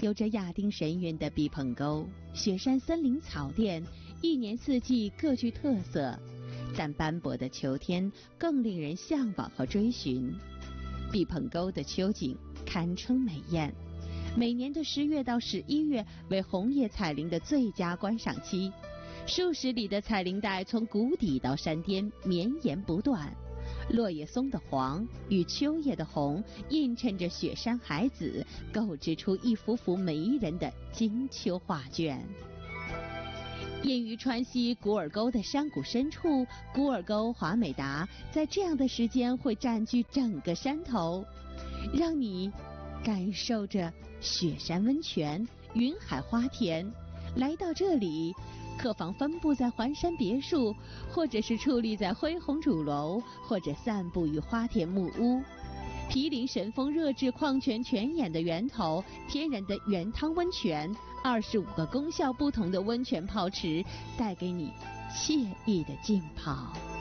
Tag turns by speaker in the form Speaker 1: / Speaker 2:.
Speaker 1: 有着亚丁神韵的毕棚沟，雪山森林草甸，一年四季各具特色，但斑驳的秋天更令人向往和追寻。毕棚沟的秋景堪称美艳，每年的10月到11月为红叶彩林的最佳观赏期，数十里的彩林带从谷底到山巅绵延不断，落叶松的黄与秋叶的红映衬着雪山海子，构织出一幅幅迷人的金秋画卷。隐于川西古尔沟的山谷深处，古尔沟华美达在这样的时间会占据整个山头，让你感受着雪山温泉、云海花田。来到这里，客房分布在环山别墅，或者是矗立在恢宏主楼，或者散步于花田木屋。毗邻神峰热质矿泉泉眼的源头，天然的原汤温泉，25个功效不同的温泉泡池，带给你惬意的浸泡。